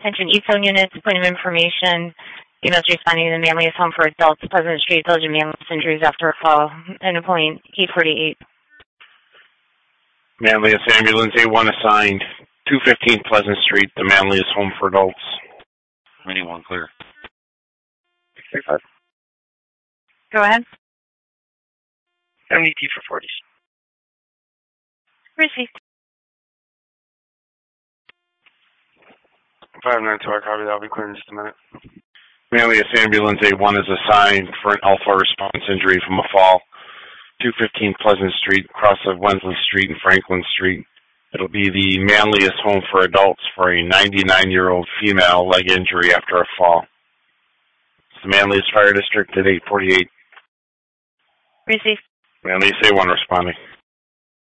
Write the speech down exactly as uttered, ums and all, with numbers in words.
Attention East Zone units, point of information. Females responding to the Manlius Home for Adults, Pleasant Street, Village of Manlius, injuries after a fall. And a point, eight forty-eight. Manlius Ambulance A one assigned, two fifteen Pleasant Street, the Manlius Home for Adults. Anyone clear. sixty-five. Go ahead. seventy T for forties. Received. five nine two, I copy that. I'll be clear in just a minute. Manlius Ambulance A one is assigned for an alpha response injury from a fall. two fifteen Pleasant Street, cross of Wensley Street and Franklin Street. It'll be the Manlius Home for Adults for a ninety-nine-year-old female leg injury after a fall. It's the Manlius Fire District at eight forty-eight. Received. Manlius A one responding.